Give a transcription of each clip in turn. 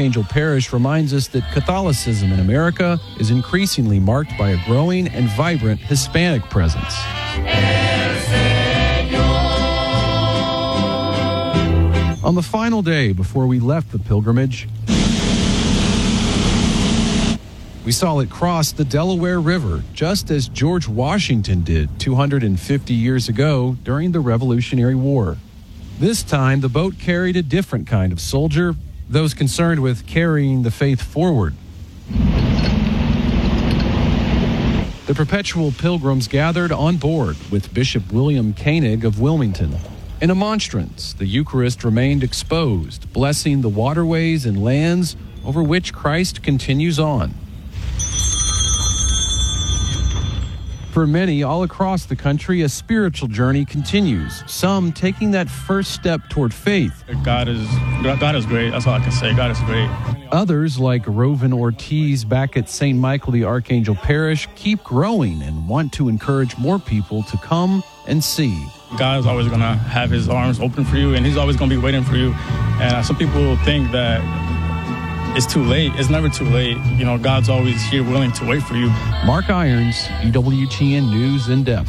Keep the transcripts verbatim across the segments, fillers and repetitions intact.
Archangel Parish reminds us that Catholicism in America is increasingly marked by a growing and vibrant Hispanic presence. On the final day before we left the pilgrimage, we saw it cross the Delaware River, just as George Washington did two hundred fifty years ago during the Revolutionary War. This time, the boat carried a different kind of soldier, those concerned with carrying the faith forward. The perpetual pilgrims gathered on board with Bishop William Koenig of Wilmington. In a monstrance, the Eucharist remained exposed, blessing the waterways and lands over which Christ continues on. For many all across the country, a spiritual journey continues, some taking that first step toward faith. God is God is great. That's all I can say. God is great. Others, like Rovin Ortiz back at Saint Michael the Archangel Parish, keep growing and want to encourage more people to come and see. God is always going to have his arms open for you, and he's always going to be waiting for you. And some people think that it's too late. It's never too late. You know, God's always here willing to wait for you. Mark Irons, E W T N News in Depth.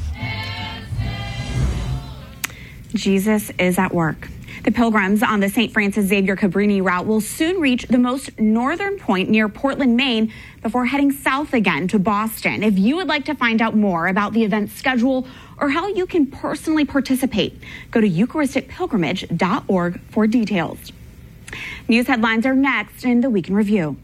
Jesus is at work. The pilgrims on the Saint Francis Xavier Cabrini route will soon reach the most northern point near Portland, Maine, before heading south again to Boston. If you would like to find out more about the event's schedule or how you can personally participate, go to Eucharistic Pilgrimage dot org for details. News headlines are next in the Week in Review.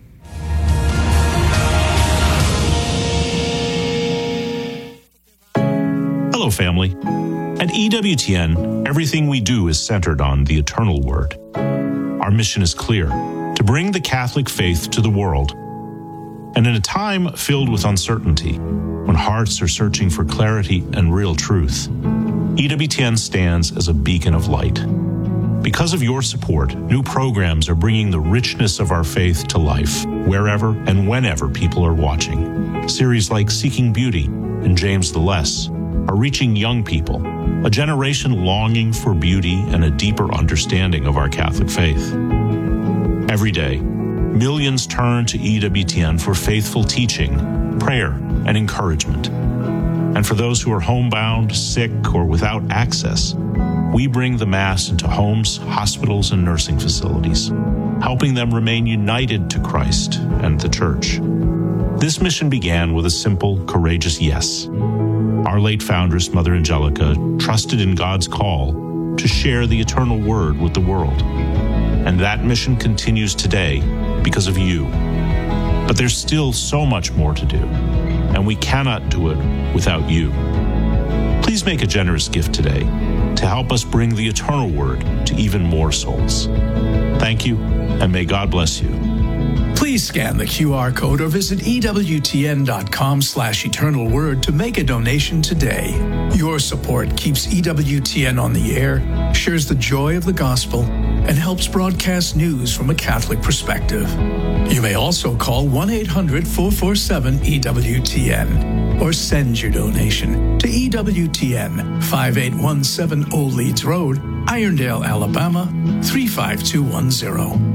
Hello, family. At E W T N, everything we do is centered on the eternal word. Our mission is clear: to bring the Catholic faith to the world. And in a time filled with uncertainty, when hearts are searching for clarity and real truth, E W T N stands as a beacon of light. Because of your support, new programs are bringing the richness of our faith to life, wherever and whenever people are watching. Series like Seeking Beauty and James the Less are reaching young people, a generation longing for beauty and a deeper understanding of our Catholic faith. Every day, millions turn to E W T N for faithful teaching, prayer, and encouragement. And for those who are homebound, sick, or without access, we bring the Mass into homes, hospitals, and nursing facilities, helping them remain united to Christ and the Church. This mission began with a simple, courageous yes. Our late foundress, Mother Angelica, trusted in God's call to share the eternal word with the world. And that mission continues today because of you. But there's still so much more to do, and we cannot do it without you. Please make a generous gift today to help us bring the eternal word to even more souls. Thank you, and may God bless you. Please scan the Q R code or visit E W T N dot com slash eternal word to make a donation today. Your support keeps E W T N on the air, shares the joy of the gospel, and helps broadcast news from a Catholic perspective. You may also call one eight hundred four four seven E W T N or send your donation to E W T N, five eight one seven Old Leeds Road, Irondale, Alabama, three five two one zero.